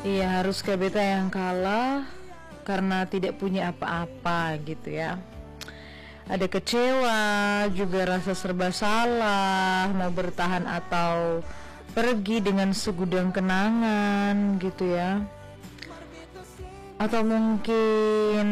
Iya, harus ke beta yang kalah karena tidak punya apa-apa gitu ya. Ada kecewa, juga rasa serba salah, mau bertahan atau pergi dengan segudang kenangan gitu ya. Atau mungkin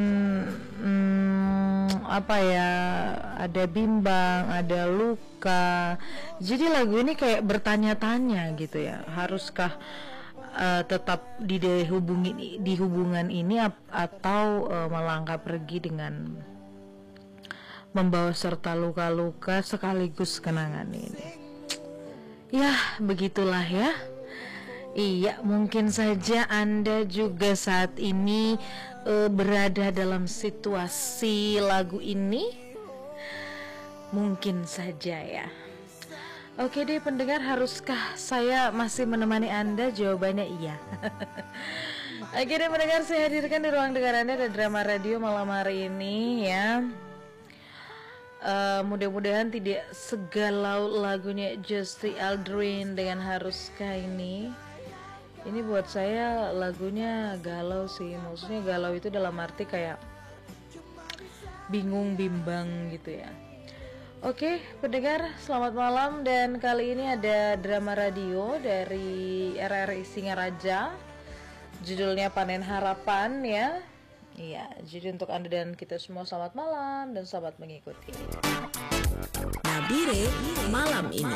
apa ya, ada bimbang, ada luka. Jadi lagu ini kayak bertanya-tanya gitu ya, haruskah tetap di hubungan ini atau melangkah pergi dengan membawa serta luka-luka sekaligus kenangan ini. Ya, begitulah ya. Iya, mungkin saja Anda juga saat ini berada dalam situasi lagu ini. Mungkin saja ya. Oke deh pendengar, haruskah saya masih menemani Anda? Jawabannya iya. Oke deh pendengar, saya hadirkan di ruang dengar Anda ada drama radio malam hari ini ya. Mudah-mudahan tidak segalau lagunya Justy Aldrin dengan haruskah ini. Ini buat saya lagunya galau sih. Maksudnya galau itu dalam arti kayak bingung, bimbang gitu ya. Oke, pendengar, selamat malam. Dan kali ini ada drama radio dari RRI Singaraja. Judulnya Panen Harapan ya. Iya, jadi untuk Anda dan kita semua selamat malam dan selamat mengikuti Nabire malam ini.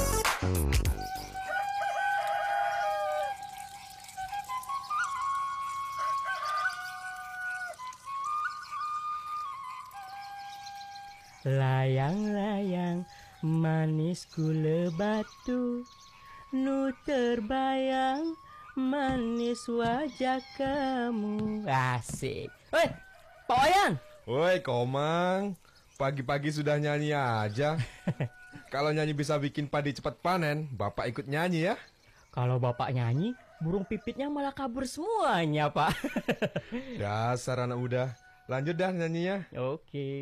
Layang-layang manis gula batu, nu terbayang manis wajah kamu. Asik. Woi, Pak Wayan. Woi, Komang. Pagi-pagi sudah nyanyi aja. Kalau nyanyi bisa bikin padi cepat panen, Bapak ikut nyanyi ya. Kalau Bapak nyanyi, burung pipitnya malah kabur semuanya, Pak. Dasar anak muda. Lanjut dah nyanyinya. Oke.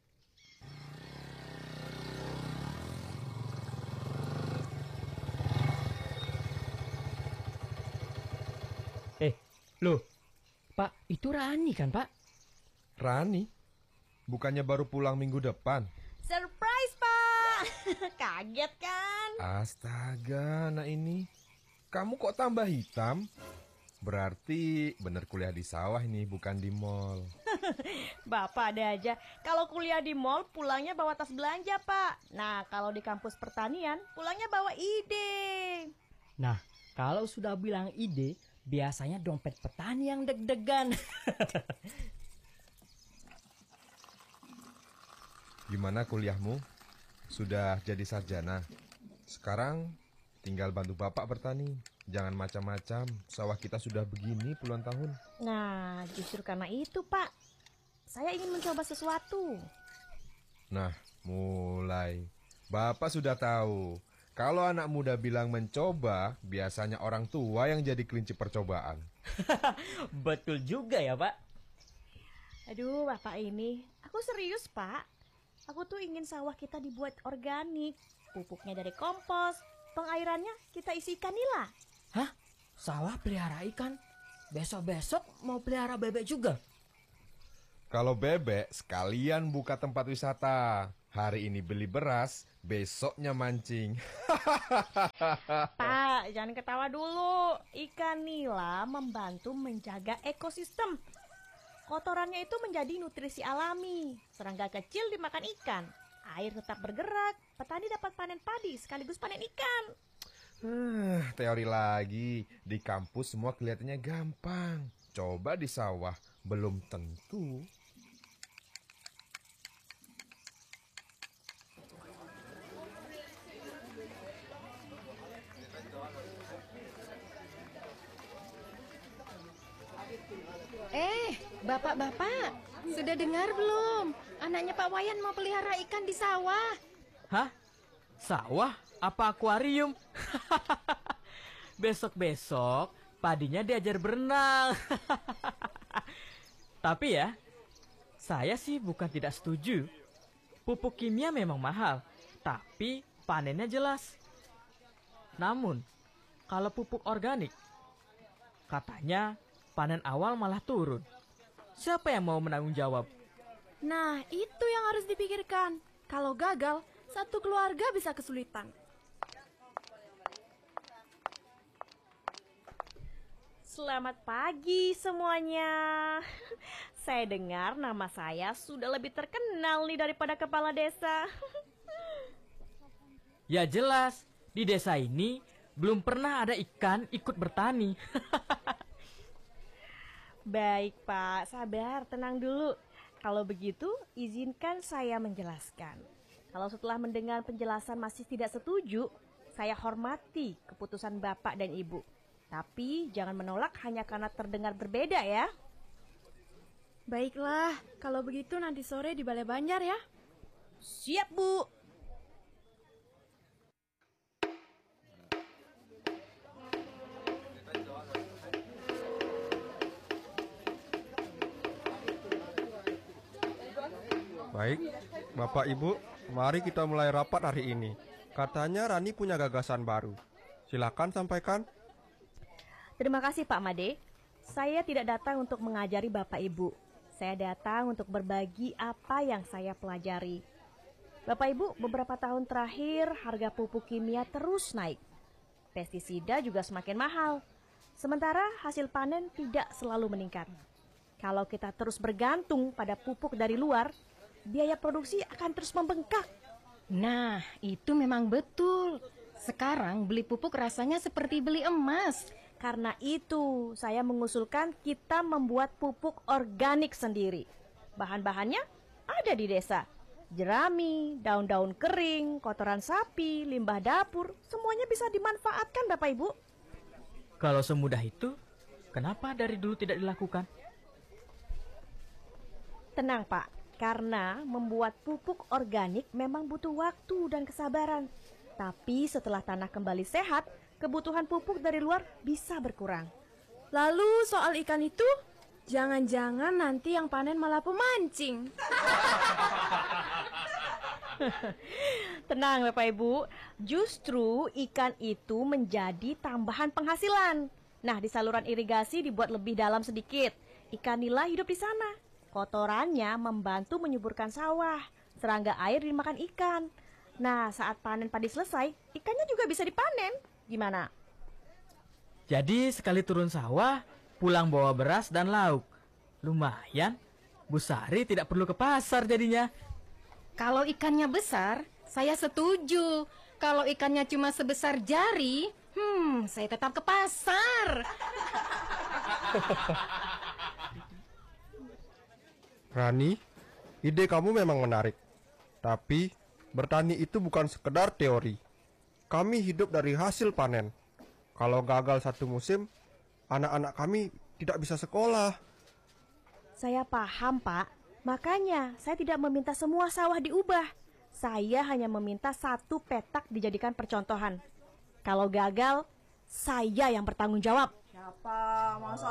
Loh, Pak, itu Rani kan, Pak? Rani? Bukannya baru pulang minggu depan? Surprise, Pak. Kaget kan? Astaga, anak ini. Kamu kok tambah hitam? Berarti bener kuliah di sawah ini, bukan di mall. Bapak ada aja. Kalau kuliah di mall, pulangnya bawa tas belanja, Pak. Nah, kalau di kampus pertanian, pulangnya bawa ide. Nah, kalau sudah bilang ide, biasanya dompet petani yang deg-degan. Gimana kuliahmu? Sudah jadi sarjana? Sekarang tinggal bantu Bapak bertani. Jangan macam-macam, sawah kita sudah begini puluhan tahun. Nah, justru karena itu, Pak, saya ingin mencoba sesuatu. Nah, mulai. Bapak sudah tahu. Kalau anak muda bilang mencoba, biasanya orang tua yang jadi kelinci percobaan. Betul juga ya, Pak. Aduh, Bapak ini, aku serius, Pak. Aku tuh ingin sawah kita dibuat organik. Pupuknya dari kompos, pengairannya kita isi ikan nila. Hah? Sawah pelihara ikan? Besok-besok mau pelihara bebek juga? Kalau bebek, sekalian buka tempat wisata. Hari ini beli beras, besoknya mancing. Pak, jangan ketawa dulu. Ikan nila membantu menjaga ekosistem. Kotorannya itu menjadi nutrisi alami. Serangga kecil dimakan ikan. Air tetap bergerak. Petani dapat panen padi sekaligus panen ikan. Teori lagi. Di kampus semua kelihatannya gampang. Coba di sawah, belum tentu. Bapak-bapak, sudah dengar belum? Anaknya Pak Wayan mau pelihara ikan di sawah. Hah? Sawah? Apa akuarium? Besok-besok padinya diajar berenang. Tapi ya, saya sih bukan tidak setuju. Pupuk kimia memang mahal, tapi panennya jelas. Namun, kalau pupuk organik, Katanya panen awal malah turun. Siapa yang mau menanggung jawab? Nah, itu yang harus dipikirkan. Kalau gagal, satu keluarga bisa kesulitan. Selamat pagi semuanya. Saya dengar nama saya sudah lebih terkenal nih daripada kepala desa. Ya jelas, di desa ini belum pernah ada ikan ikut bertani. Baik Pak, sabar, tenang dulu. Kalau begitu, izinkan saya menjelaskan. Kalau setelah mendengar penjelasan masih tidak setuju, saya hormati keputusan Bapak dan Ibu. Tapi jangan menolak hanya karena terdengar berbeda ya. Baiklah, kalau begitu nanti sore di Balai Banjar ya. Siap Bu. Baik, Bapak Ibu, mari kita mulai rapat hari ini. Katanya Rani punya gagasan baru. Silakan sampaikan. Terima kasih Pak Made. Saya tidak datang untuk mengajari Bapak Ibu. Saya datang untuk berbagi apa yang saya pelajari. Bapak Ibu, beberapa tahun terakhir harga pupuk kimia terus naik. Pestisida juga semakin mahal. Sementara hasil panen tidak selalu meningkat. Kalau kita terus bergantung pada pupuk dari luar, biaya produksi akan terus membengkak. Nah, itu memang betul. Sekarang beli pupuk rasanya seperti beli emas. Karena itu, saya mengusulkan kita membuat pupuk organik sendiri. Bahan-bahannya ada di desa. Jerami, daun-daun kering, kotoran sapi, limbah dapur, semuanya bisa dimanfaatkan Bapak Ibu. Kalau semudah itu, kenapa dari dulu tidak dilakukan? Tenang Pak, karena membuat pupuk organik memang butuh waktu dan kesabaran. Tapi setelah tanah kembali sehat, kebutuhan pupuk dari luar bisa berkurang. Lalu soal ikan itu, jangan-jangan nanti yang panen malah pemancing. Tenang Bapak Ibu, justru ikan itu menjadi tambahan penghasilan. Nah, di saluran irigasi dibuat lebih dalam sedikit. Ikan nila hidup di sana. Kotorannya membantu menyuburkan sawah. Serangga air dimakan ikan. Nah, saat panen padi selesai, ikannya juga bisa dipanen. Gimana? Jadi sekali turun sawah, pulang bawa beras dan lauk. Lumayan, Bu Sari tidak perlu ke pasar jadinya. Kalau ikannya besar, saya setuju. Kalau ikannya cuma sebesar jari, saya tetap ke pasar. Rani, ide kamu memang menarik. Tapi, bertani itu bukan sekedar teori. Kami hidup dari hasil panen. Kalau gagal satu musim, anak-anak kami tidak bisa sekolah. Saya paham, Pak. Makanya saya tidak meminta semua sawah diubah. Saya hanya meminta satu petak dijadikan percontohan. Kalau gagal, saya yang bertanggung jawab. Siapa? Masa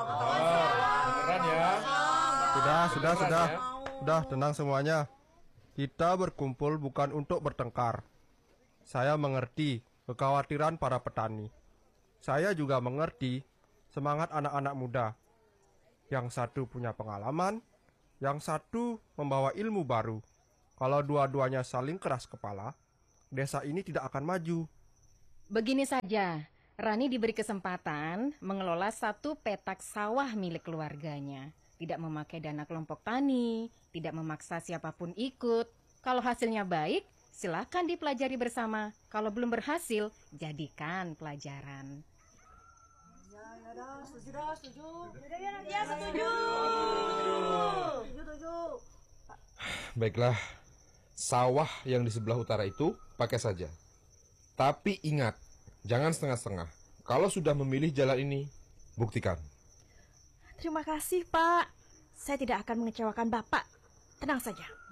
Sudah, tenang semuanya. Kita berkumpul bukan untuk bertengkar. Saya mengerti kekhawatiran para petani. Saya juga mengerti semangat anak-anak muda. Yang satu punya pengalaman, yang satu membawa ilmu baru. Kalau dua-duanya saling keras kepala, desa ini tidak akan maju. Begini saja, Rani diberi kesempatan mengelola satu petak sawah milik keluarganya. Tidak memakai dana kelompok tani, tidak memaksa siapapun ikut. Kalau hasilnya baik, silakan dipelajari bersama. Kalau belum berhasil, jadikan pelajaran. Baiklah, sawah yang di sebelah utara itu pakai saja. Tapi ingat, jangan setengah-setengah. Kalau sudah memilih jalan ini, buktikan. Terima kasih, Pak. Saya tidak akan mengecewakan Bapak. Tenang saja.